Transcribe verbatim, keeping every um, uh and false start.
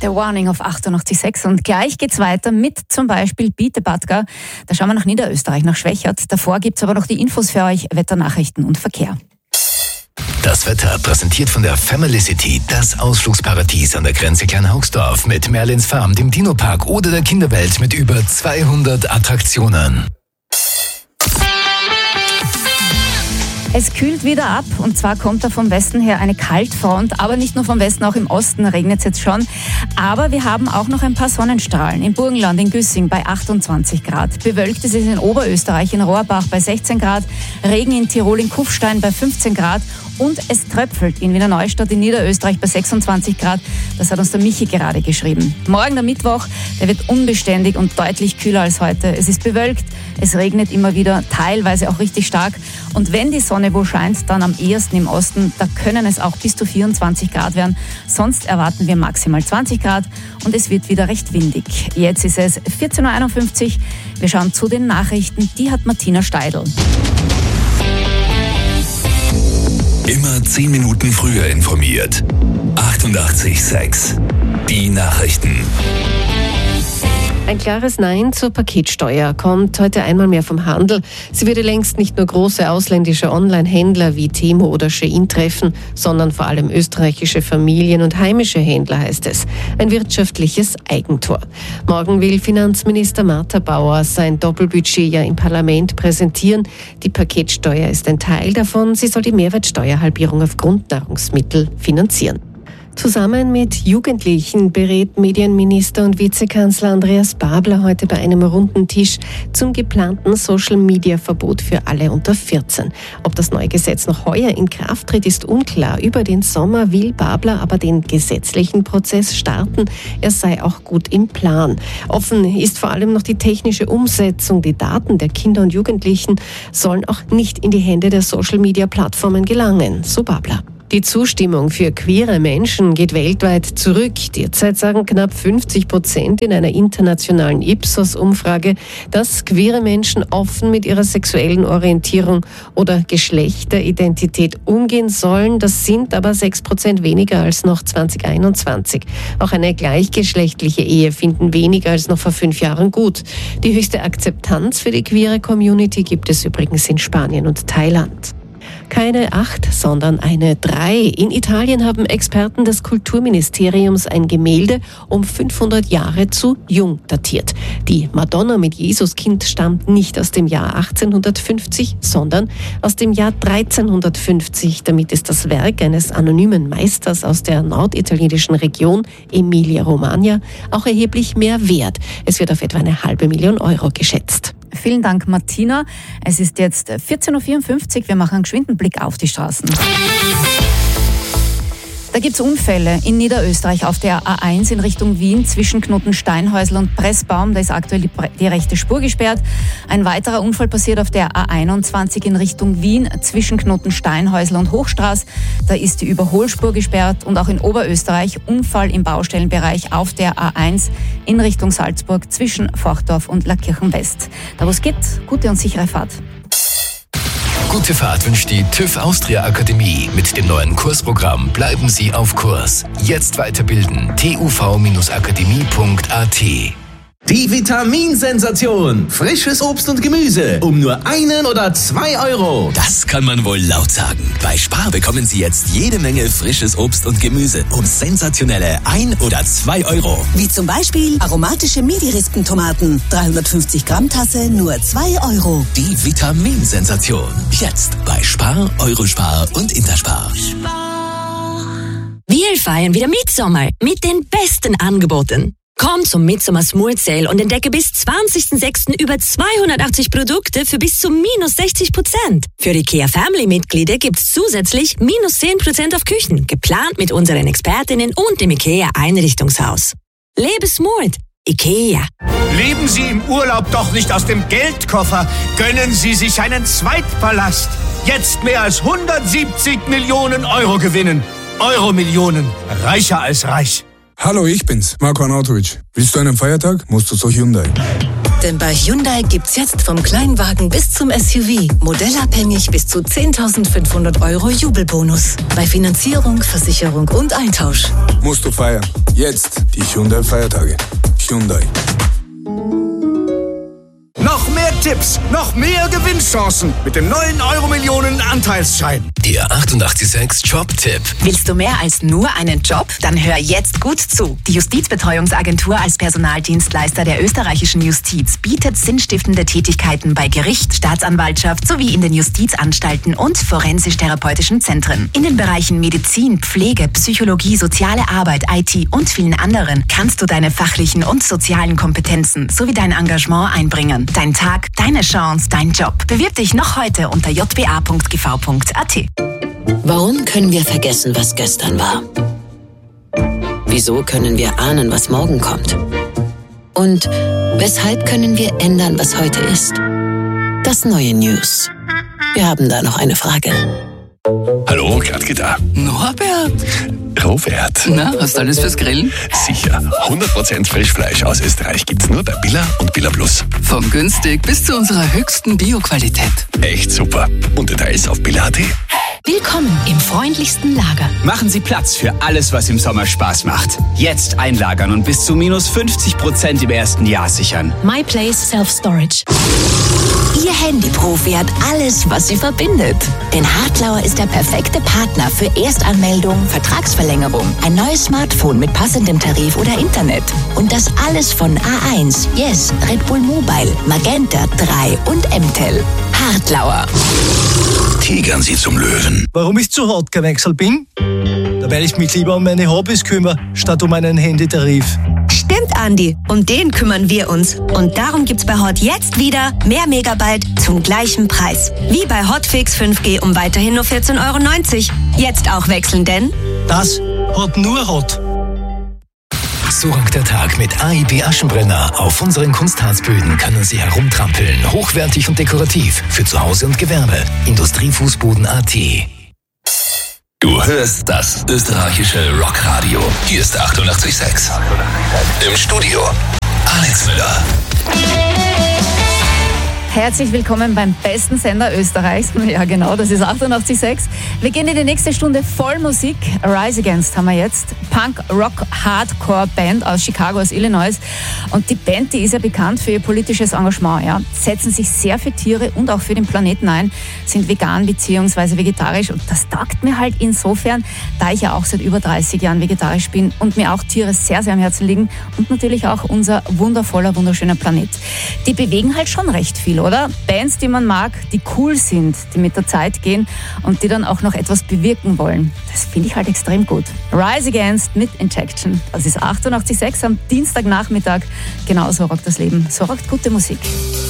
The Warning auf achtundachtzig Komma sechs und gleich geht's weiter mit zum Beispiel Bietebatka. Da schauen wir nach Niederösterreich, nach Schwächert. Davor gibt's aber noch die Infos für euch, Wetternachrichten und Verkehr. Das Wetter präsentiert von der Family City, das Ausflugsparadies an der Grenze Kleinhaugsdorf mit Merlins Farm, dem Dino-Park oder der Kinderwelt mit über zweihundert Attraktionen. Es kühlt wieder ab und zwar kommt da vom Westen her eine Kaltfront, aber nicht nur vom Westen, auch im Osten regnet es jetzt schon. Aber wir haben auch noch ein paar Sonnenstrahlen. Im Burgenland, in Güssing bei achtundzwanzig Grad. Bewölkt ist es in Oberösterreich, in Rohrbach bei sechzehn Grad. Regen in Tirol, in Kufstein bei fünfzehn Grad. Und es tröpfelt in Wiener Neustadt in Niederösterreich bei sechsundzwanzig Grad. Das hat uns der Michi gerade geschrieben. Morgen der Mittwoch, der wird unbeständig und deutlich kühler als heute. Es ist bewölkt, es regnet immer wieder, teilweise auch richtig stark. Und wenn die Sonne wo scheint, dann am ehesten im Osten. Da können es auch bis zu vierundzwanzig Grad werden. Sonst erwarten wir maximal zwanzig Grad und es wird wieder recht windig. Jetzt ist es vierzehn Uhr einundfünfzig. Wir schauen zu den Nachrichten. Die hat Martina Steidl. Immer zehn Minuten früher informiert. achtundachtzig Komma sechs. Die Nachrichten. Ein klares Nein zur Paketsteuer kommt heute einmal mehr vom Handel. Sie würde längst nicht nur große ausländische Online-Händler wie Temu oder Shein treffen, sondern vor allem österreichische Familien und heimische Händler, heißt es. Ein wirtschaftliches Eigentor. Morgen will Finanzminister Martha Bauer sein Doppelbudget ja im Parlament präsentieren. Die Paketsteuer ist ein Teil davon. Sie soll die Mehrwertsteuerhalbierung auf Grundnahrungsmittel finanzieren. Zusammen mit Jugendlichen berät Medienminister und Vizekanzler Andreas Babler heute bei einem runden Tisch zum geplanten Social-Media-Verbot für alle unter vierzehn. Ob das neue Gesetz noch heuer in Kraft tritt, ist unklar. Über den Sommer will Babler aber den gesetzlichen Prozess starten. Er sei auch gut im Plan. Offen ist vor allem noch die technische Umsetzung. Die Daten der Kinder und Jugendlichen sollen auch nicht in die Hände der Social-Media-Plattformen gelangen, so Babler. Die Zustimmung für queere Menschen geht weltweit zurück. Derzeit sagen knapp fünfzig Prozent in einer internationalen Ipsos-Umfrage, dass queere Menschen offen mit ihrer sexuellen Orientierung oder Geschlechteridentität umgehen sollen. Das sind aber sechs Prozent weniger als noch zwanzig einundzwanzig. Auch eine gleichgeschlechtliche Ehe finden weniger als noch vor fünf Jahren gut. Die höchste Akzeptanz für die queere Community gibt es übrigens in Spanien und Thailand. Keine acht, sondern eine drei. In Italien haben Experten des Kulturministeriums ein Gemälde um fünfhundert Jahre zu jung datiert. Die Madonna mit Jesuskind stammt nicht aus dem Jahr achtzehnhundertfünfzig, sondern aus dem Jahr dreizehnhundertfünfzig. Damit ist das Werk eines anonymen Meisters aus der norditalienischen Region Emilia-Romagna auch erheblich mehr wert. Es wird auf etwa eine halbe Million Euro geschätzt. Vielen Dank, Martina. Es ist jetzt vierzehn Uhr vierundfünfzig. Wir machen einen geschwinden Blick auf die Straßen. Da gibt es Unfälle in Niederösterreich auf der A eins in Richtung Wien zwischen Knotensteinhäusl und Pressbaum. Da ist aktuell die, die rechte Spur gesperrt. Ein weiterer Unfall passiert auf der A einundzwanzig in Richtung Wien zwischen Knotensteinhäusl und Hochstraß. Da ist die Überholspur gesperrt. Und auch in Oberösterreich Unfall im Baustellenbereich auf der A eins in Richtung Salzburg zwischen Forchdorf und Lackirchen West. Da wo es geht, gute und sichere Fahrt. Gute Fahrt wünscht die TÜV Austria Akademie. Mit dem neuen Kursprogramm bleiben Sie auf Kurs. Jetzt weiterbilden. t u v akademie punkt a t. Die Vitaminsensation. Frisches Obst und Gemüse um nur einen oder zwei Euro. Das kann man wohl laut sagen. Bei Spar bekommen Sie jetzt jede Menge frisches Obst und Gemüse um sensationelle ein oder zwei Euro. Wie zum Beispiel aromatische Midi-Rispentomaten. dreihundertfünfzig Gramm Tasse, nur zwei Euro. Die Vitaminsensation. Jetzt bei Spar, Eurospar und Interspar. Spar. Wir feiern wieder Mitsommer mit den besten Angeboten. Komm zum Midsommer Smooth Sale und entdecke bis zwanzigsten sechsten über zweihundertachtzig Produkte für bis zu minus sechzig Prozent. Für IKEA Family Mitglieder gibt's zusätzlich minus zehn Prozent auf Küchen, geplant mit unseren Expertinnen und dem IKEA Einrichtungshaus. Lebe smooth. IKEA. Leben Sie im Urlaub doch nicht aus dem Geldkoffer. Gönnen Sie sich einen Zweitpalast. Jetzt mehr als hundertsiebzig Millionen Euro gewinnen. Euro-Millionen. Reicher als reich. Hallo, ich bin's, Marco Arnautovic. Willst du einen Feiertag? Musst du zu Hyundai. Denn bei Hyundai gibt's jetzt vom Kleinwagen bis zum S U V modellabhängig bis zu zehntausendfünfhundert Euro Jubelbonus. Bei Finanzierung, Versicherung und Eintausch. Musst du feiern. Jetzt die Hyundai-Feiertage. Hyundai. Noch mehr Tipps, noch mehr Gewinnchancen mit dem neuen Euro-Millionen-Anteilsschein. Der achtundachtzig Komma sechs Jobtipp. Willst du mehr als nur einen Job? Dann hör jetzt gut zu. Die Justizbetreuungsagentur als Personaldienstleister der österreichischen Justiz bietet sinnstiftende Tätigkeiten bei Gericht, Staatsanwaltschaft sowie in den Justizanstalten und forensisch-therapeutischen Zentren. In den Bereichen Medizin, Pflege, Psychologie, soziale Arbeit, I T und vielen anderen kannst du deine fachlichen und sozialen Kompetenzen sowie dein Engagement einbringen. Dein Tag, deine Chance, dein Job. Bewirb dich noch heute unter j b a punkt g v punkt a t. Warum können wir vergessen, was gestern war? Wieso können wir ahnen, was morgen kommt? Und weshalb können wir ändern, was heute ist? Das neue News. Wir haben da noch eine Frage. Hallo, Gradke da. Norbert. Robert. Na, hast du alles fürs Grillen? Sicher. hundert Prozent Frischfleisch aus Österreich gibt's nur bei Billa und Billa Plus. Vom günstig bis zu unserer höchsten Bio-Qualität. Echt super. Und Details auf billa punkt a t. Willkommen im freundlichsten Lager. Machen Sie Platz für alles, was im Sommer Spaß macht. Jetzt einlagern und bis zu minus fünfzig Prozent im ersten Jahr sichern. MyPlace Self-Storage. Ihr Handyprofi hat alles, was sie verbindet. Denn Hartlauer ist der perfekte Partner für Erstanmeldung, Vertragsverlängerung, ein neues Smartphone mit passendem Tarif oder Internet. Und das alles von A eins, Yes, Red Bull Mobile, Magenta drei und M T E L. Hartlauer. Tigern Sie zum Löwen. Warum ich zu hart gewechselt bin? Da weil ich mich lieber um meine Hobbys kümmere, statt um einen Handytarif. Stimmt, Andi. Um den kümmern wir uns. Und darum gibt's bei Hot jetzt wieder mehr Megabyte zum gleichen Preis. Wie bei Hotfix fünf G um weiterhin nur vierzehn Euro neunzig. Jetzt auch wechseln, denn das hat nur Hot. So rankt der Tag mit A I B Aschenbrenner. Auf unseren Kunstharzböden können Sie herumtrampeln. Hochwertig und dekorativ. Für zu Hause und Gewerbe. Industriefußboden Punkt a t. Du hörst das österreichische Rockradio. Hier ist achtundachtzig Komma sechs. Im Studio Alex Müller. Herzlich willkommen beim besten Sender Österreichs. Ja genau, das ist achtundachtzig Komma sechs. Wir gehen in die nächste Stunde voll Musik. Rise Against haben wir jetzt. Punk, Rock, Hardcore Band aus Chicago, aus Illinois. Und die Band, die ist ja bekannt für ihr politisches Engagement. Ja. Setzen sich sehr für Tiere und auch für den Planeten ein. Sind vegan bzw. vegetarisch. Und das taugt mir halt insofern, da ich ja auch seit über dreißig Jahren vegetarisch bin und mir auch Tiere sehr, sehr am Herzen liegen. Und natürlich auch unser wundervoller, wunderschöner Planet. Die bewegen halt schon recht viel, oder? Bands, die man mag, die cool sind, die mit der Zeit gehen und die dann auch noch etwas bewirken wollen. Das finde ich halt extrem gut. Rise Against mit Injection. Das ist achtundachtzig Komma sechs am Dienstagnachmittag. Genauso rockt das Leben. So rockt gute Musik.